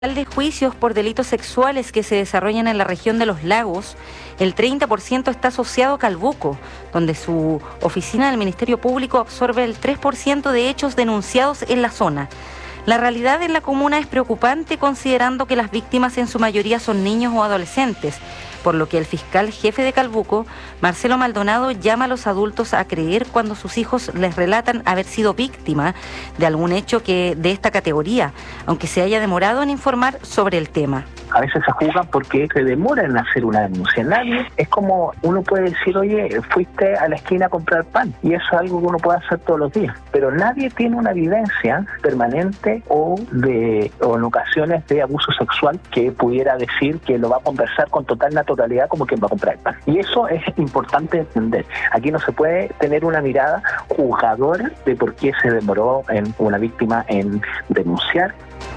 de juicios por delitos sexuales que se desarrollan en la región de los lagos, el 30% está asociado a Calbuco, donde su oficina del Ministerio Público absorbe el 3% de hechos denunciados en la zona. La realidad en la comuna es preocupante considerando que las víctimas en su mayoría son niños o adolescentes, por lo que el fiscal jefe de Calbuco, Marcelo Maldonado, llama a los adultos a creer cuando sus hijos les relatan haber sido víctima de algún hecho de esta categoría, aunque se haya demorado en informar sobre el tema. A veces se juzgan porque se demora en hacer una denuncia. Nadie, es como uno puede decir, oye, fuiste a la esquina a comprar pan, y eso es algo que uno puede hacer todos los días, pero nadie tiene una evidencia permanente o en ocasiones de abuso sexual que pudiera decir que lo va a conversar con total naturalidad como quien va a comprar pan. Y eso es importante entender. Aquí no se puede tener una mirada juzgadora de por qué se demoró en una víctima en denunciar.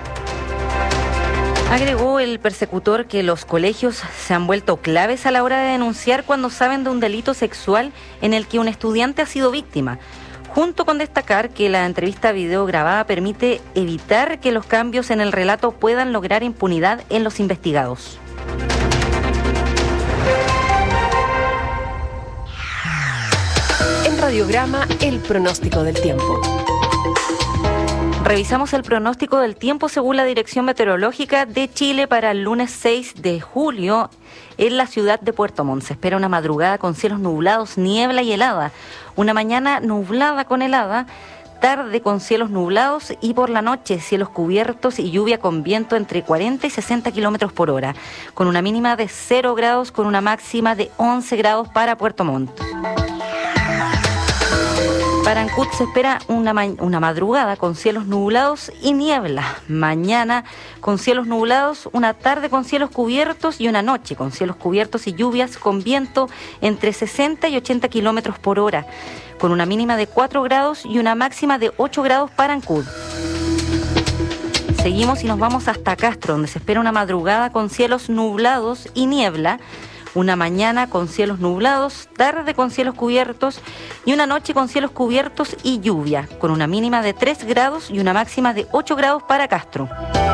Agregó el persecutor que los colegios se han vuelto claves a la hora de denunciar cuando saben de un delito sexual en el que un estudiante ha sido víctima, junto con destacar que la entrevista video grabada permite evitar que los cambios en el relato puedan lograr impunidad en los investigados. En Radiograma, el pronóstico del tiempo. Revisamos el pronóstico del tiempo según la Dirección Meteorológica de Chile para el lunes 6 de julio en la ciudad de Puerto Montt. Se espera una madrugada con cielos nublados, niebla y helada. Una mañana nublada con helada, tarde con cielos nublados y por la noche cielos cubiertos y lluvia con viento entre 40 y 60 kilómetros por hora, con una mínima de 0 grados, con una máxima de 11 grados para Puerto Montt. Para Ancud se espera una madrugada con cielos nublados y niebla. Mañana con cielos nublados, una tarde con cielos cubiertos y una noche con cielos cubiertos y lluvias con viento entre 60 y 80 kilómetros por hora, con una mínima de 4 grados y una máxima de 8 grados para Ancud. Seguimos y nos vamos hasta Castro, donde se espera una madrugada con cielos nublados y niebla. Una mañana con cielos nublados, tarde con cielos cubiertos y una noche con cielos cubiertos y lluvia, con una mínima de 3 grados y una máxima de 8 grados para Castro.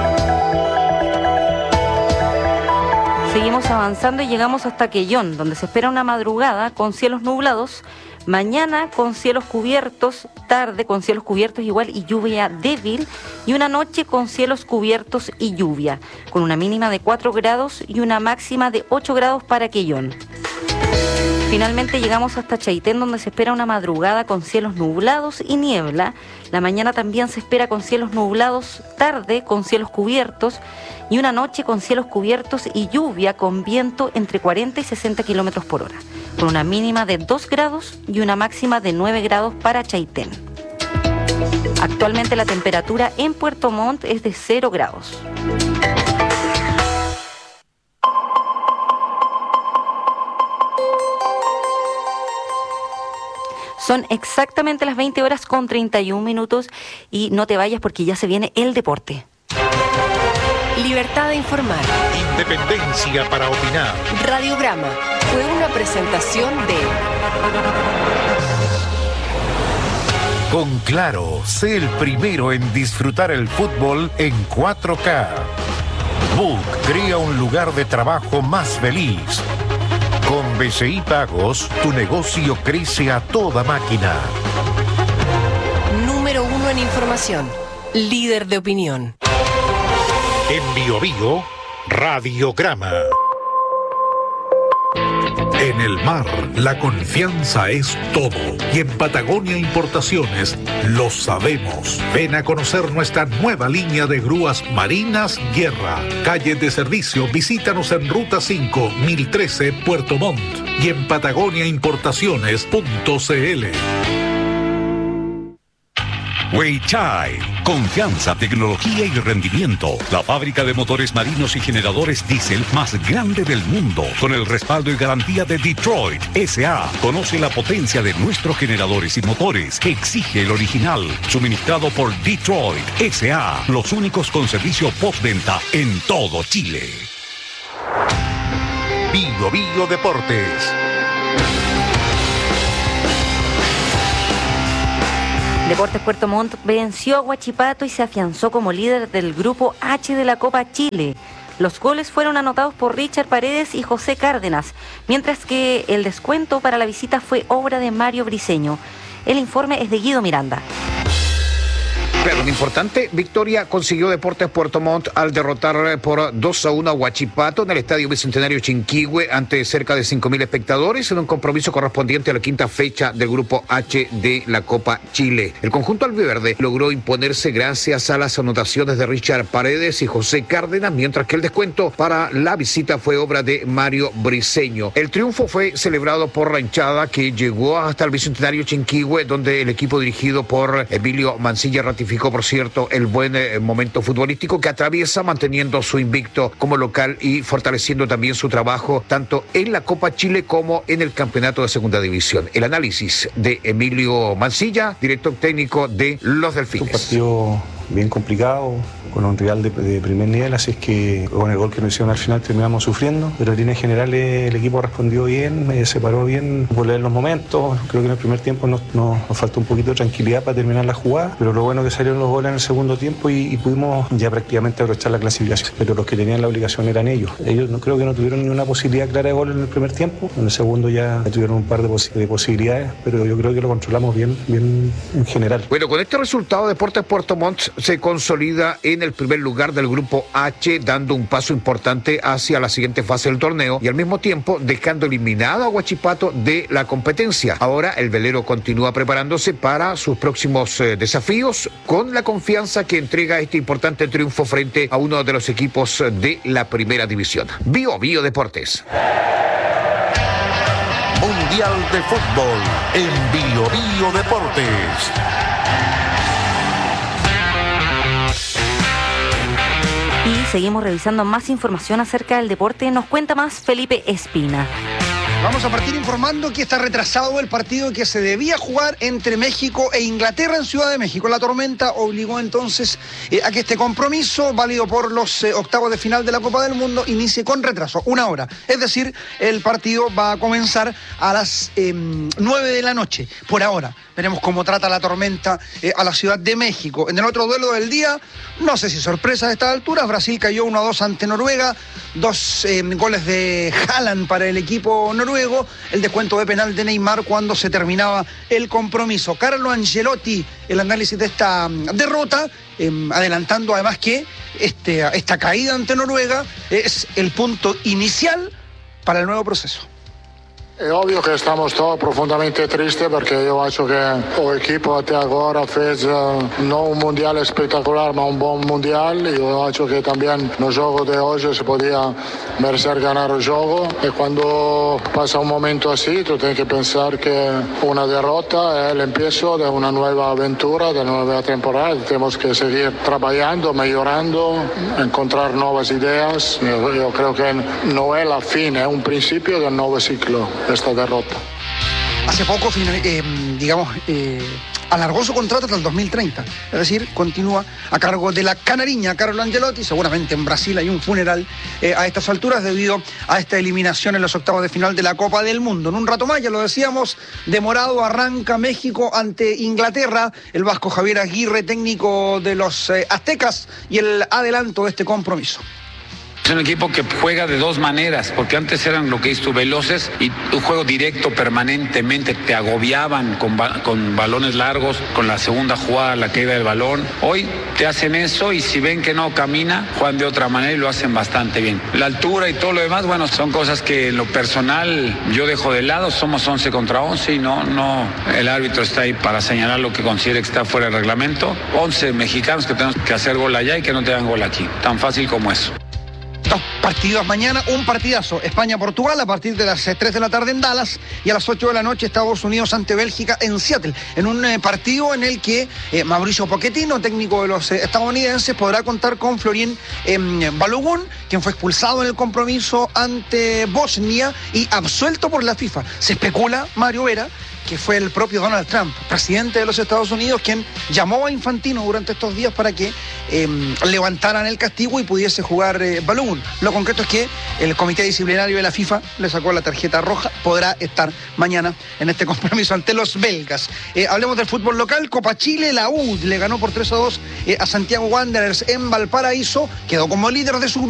Seguimos avanzando y llegamos hasta Quellón, donde se espera una madrugada con cielos nublados, mañana con cielos cubiertos, tarde con cielos cubiertos igual y lluvia débil, y una noche con cielos cubiertos y lluvia, con una mínima de 4 grados y una máxima de 8 grados para Quellón. Finalmente llegamos hasta Chaitén, donde se espera una madrugada con cielos nublados y niebla. La mañana también se espera con cielos nublados, tarde con cielos cubiertos y una noche con cielos cubiertos y lluvia con viento entre 40 y 60 kilómetros por hora, con una mínima de 2 grados y una máxima de 9 grados para Chaitén. Actualmente la temperatura en Puerto Montt es de 0 grados. Son exactamente las 20 horas con 31 minutos y no te vayas porque ya se viene el deporte. Libertad de informar. Independencia para opinar. Radiograma fue una presentación de... Con Claro, sé el primero en disfrutar el fútbol en 4K. Book crea un lugar de trabajo más feliz. Con BCI Pagos, tu negocio crece a toda máquina. Número 1 en información. Líder de opinión. En Biobío, Radiograma. En el mar, la confianza es todo. Y en Patagonia Importaciones, lo sabemos. Ven a conocer nuestra nueva línea de grúas Marinas Guerra. Calle de servicio, visítanos en Ruta 5, 1013, Puerto Montt. Y en patagoniaimportaciones.cl. Weichai, confianza, tecnología y rendimiento. La fábrica de motores marinos y generadores diésel más grande del mundo, con el respaldo y garantía de Detroit S.A. Conoce la potencia de nuestros generadores y motores que exige el original, suministrado por Detroit S.A. Los únicos con servicio postventa en todo Chile. Biobío Deportes. Deportes Puerto Montt venció a Huachipato y se afianzó como líder del grupo H de la Copa Chile. Los goles fueron anotados por Richard Paredes y José Cárdenas, mientras que el descuento para la visita fue obra de Mario Briceño. El informe es de Guido Miranda. Claro, una importante victoria consiguió Deportes Puerto Montt al derrotar por 2-1 a Huachipato en el Estadio Bicentenario Chinquihue ante cerca de 5.000 espectadores en un compromiso correspondiente a la quinta fecha del Grupo H de la Copa Chile. El conjunto albiverde logró imponerse gracias a las anotaciones de Richard Paredes y José Cárdenas, mientras que el descuento para la visita fue obra de Mario Briceño. El triunfo fue celebrado por la hinchada que llegó hasta el Bicentenario Chinquihue, donde el equipo dirigido por Emilio Mancilla ratificó, por cierto, el buen momento futbolístico que atraviesa, manteniendo su invicto como local y fortaleciendo también su trabajo tanto en la Copa Chile como en el campeonato de segunda división. El análisis de Emilio Mancilla, director técnico de los Delfines. Un partido bien complicado, con un rival de primer nivel, así es que con el gol que nos hicieron al final terminamos sufriendo, pero en líneas generales el equipo respondió bien, se paró bien por leer los momentos. Creo que en el primer tiempo nos faltó un poquito de tranquilidad para terminar la jugada, pero lo bueno que salieron los goles en el segundo tiempo y pudimos ya prácticamente aprovechar la clasificación, pero los que tenían la obligación eran ellos. No creo que no tuvieron ni una posibilidad clara de gol en el primer tiempo, en el segundo ya tuvieron un par de posibilidades, pero yo creo que lo controlamos bien en general. Bueno, con este resultado Deportes Puerto Montt se consolida en el primer lugar del Grupo H, dando un paso importante hacia la siguiente fase del torneo y al mismo tiempo dejando eliminado a Huachipato de la competencia. Ahora el velero continúa preparándose para sus próximos desafíos con la confianza que entrega este importante triunfo frente a uno de los equipos de la primera división. Bio Deportes. Mundial de Fútbol en Bio Deportes. Y seguimos revisando más información acerca del deporte. Nos cuenta más Felipe Espina. Vamos a partir informando que está retrasado el partido que se debía jugar entre México e Inglaterra en Ciudad de México. La tormenta obligó entonces a que este compromiso, válido por los octavos de final de la Copa del Mundo, inicie con retraso, 1 hora. Es decir, el partido va a comenzar a las 9 de la noche, por ahora. Veremos cómo trata la tormenta a la Ciudad de México. En el otro duelo del día, no sé si sorpresa a estas alturas, Brasil cayó 1-2 ante Noruega, 2 goles de Haaland para el equipo noruego, el descuento de penal de Neymar cuando se terminaba el compromiso. Carlo Ancelotti, el análisis de esta derrota, adelantando además que esta caída ante Noruega es el punto inicial para el nuevo proceso. È ovvio che stiamo profondamente tristi perché io faccio che l'equipo até agora fez non un mondiale spettacolare ma un buon mondiale. Io faccio che também no jogo de hoje se podia merecer ganar o jogo e quando passa un momento así tu tienes que pensar que una derrota è l'empiezo de una nueva aventura, de una nueva temporada. Tenemos que seguir trabajando, mejorando, encontrar nuevas ideas. Yo creo que no es la fin, es un principio del nuevo ciclo. Esta derrota. Hace poco, alargó su contrato hasta el 2030, es decir, continúa a cargo de la canariña Carlo Ancelotti. Seguramente en Brasil hay un funeral a estas alturas debido a esta eliminación en los octavos de final de la Copa del Mundo. En un rato más, ya lo decíamos, demorado arranca México ante Inglaterra, el vasco Javier Aguirre, técnico de los aztecas, y el adelanto de este compromiso. Es un equipo que juega de dos maneras, porque antes eran lo que dices tú, veloces y un juego directo permanentemente, te agobiaban con balones largos, con la segunda jugada, la caída del balón. Hoy te hacen eso y si ven que no camina, juegan de otra manera y lo hacen bastante bien. La altura y todo lo demás, bueno, son cosas que en lo personal yo dejo de lado. Somos 11 contra 11 y no, el árbitro está ahí para señalar lo que considere que está fuera del reglamento. 11 mexicanos que tenemos que hacer gol allá y que no te dan gol aquí. Tan fácil como eso. 2 partidos mañana, un partidazo. España-Portugal a partir de las 3 de la tarde en Dallas y a las 8 de la noche Estados Unidos ante Bélgica en Seattle. En un partido en el que Mauricio Pochettino, técnico de los estadounidenses, podrá contar con Florin Balogun, quien fue expulsado en el compromiso ante Bosnia y absuelto por la FIFA. Se especula, Mario Vera, que fue el propio Donald Trump, presidente de los Estados Unidos, quien llamó a Infantino durante estos días para que levantaran el castigo y pudiese jugar balón. Lo concreto es que el comité disciplinario de la FIFA le sacó la tarjeta roja, podrá estar mañana en este compromiso ante los belgas. Hablemos del fútbol local. Copa Chile, la U le ganó por 3-2 a Santiago Wanderers en Valparaíso, quedó como líder de su